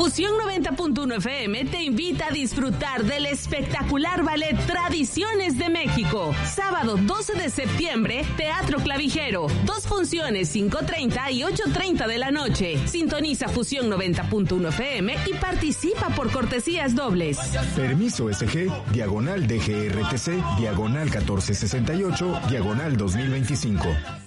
Fusión 90.1 FM te invita a disfrutar del espectacular ballet Tradiciones de México. Sábado 12 de septiembre, Teatro Clavijero. 2 funciones, 5:30 y 8:30 de la noche. Sintoniza Fusión 90.1 FM y participa por cortesías dobles. Permiso SG, diagonal DGRTC, diagonal 1468, diagonal 2025.